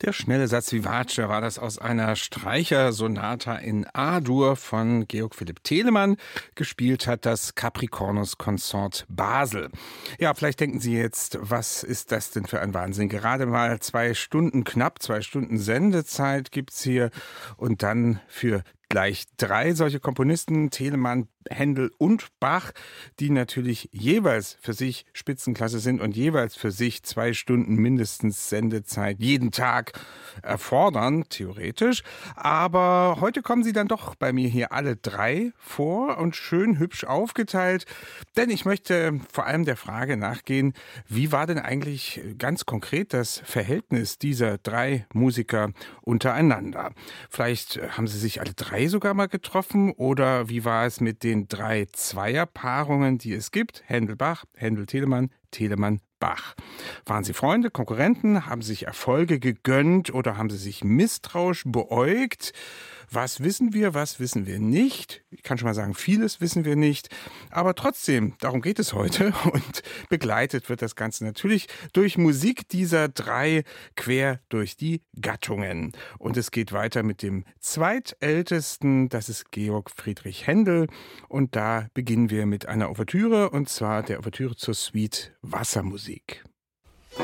Der schnelle Satz Vivace war das aus einer Streichersonata in A-Dur von Georg Philipp Telemann. Gespielt hat das Capricornus Consort Basel. Ja, vielleicht denken Sie jetzt, was ist das denn für ein Wahnsinn? Gerade mal 2 Stunden, knapp 2 Stunden Sendezeit gibt's hier und dann für gleich 3 solche Komponisten, Telemann, Händel und Bach, die natürlich jeweils für sich Spitzenklasse sind und jeweils für sich 2 Stunden mindestens Sendezeit jeden Tag erfordern, theoretisch. Aber heute kommen sie dann doch bei mir hier alle 3 vor und schön hübsch aufgeteilt. Denn ich möchte vor allem der Frage nachgehen, wie war denn eigentlich ganz konkret das Verhältnis dieser 3 Musiker untereinander? Vielleicht haben sie sich alle 3 sogar mal getroffen oder wie war es mit den 3 Zweierpaarungen, die es gibt? Händel-Bach, Händel-Telemann, Telemann-Bach. Waren sie Freunde, Konkurrenten? Haben sie sich Erfolge gegönnt oder haben sie sich misstrauisch beäugt? Was wissen wir, was wissen wir nicht? Ich kann schon mal sagen, vieles wissen wir nicht. Aber trotzdem, darum geht es heute. Und begleitet wird das Ganze natürlich durch Musik dieser 3 quer durch die Gattungen. Und es geht weiter mit dem zweitältesten, das ist Georg Friedrich Händel. Und da beginnen wir mit einer Ouvertüre, und zwar der Ouvertüre zur Suite Wassermusik.